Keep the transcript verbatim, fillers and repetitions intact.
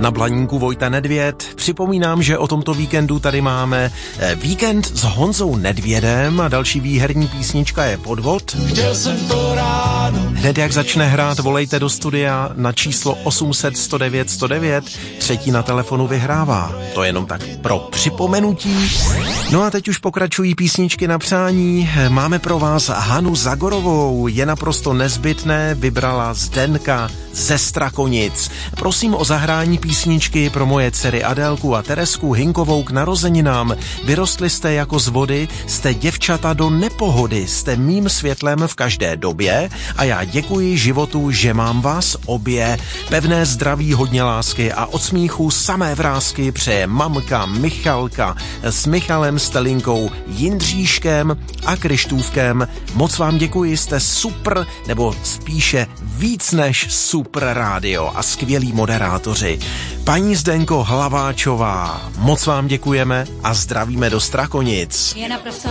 Na Blaníku Vojta Nedvěd. Připomínám, že o tomto víkendu tady máme víkend s Honzou Nedvědem a další výherní písnička je Podvod. Chtěl jsem to ráno. Hned jak začne hrát, volejte do studia na číslo osm set sto devět sto devět. Třetí na telefonu vyhrává. To jenom tak pro připomenutí. No a teď už pokračují písničky na přání. Máme pro vás Hanu Zagorovou. Je naprosto nezbytné, vybrala Zdenka ze Strakonic. Prosím o zahrání písničky pro moje dcery Adélku a Teresku Hinkovou k narozeninám. Vyrostli jste jako z vody, jste děvčata do nepohody, jste mým světlem v každé době a já děkuji životu, že mám vás obě. Pevné zdraví, hodně lásky a od smíchu samé vrásky přeje mamka Michalka s Michalem Stelinkou, Jindříškem a Krištůvkem. Moc vám děkuji, jste super, nebo spíše víc než super rádio a skvělí moderátoři. Paní Zdenko Hlaváčová, moc vám děkujeme a zdravíme do Strakonic. Je naprosto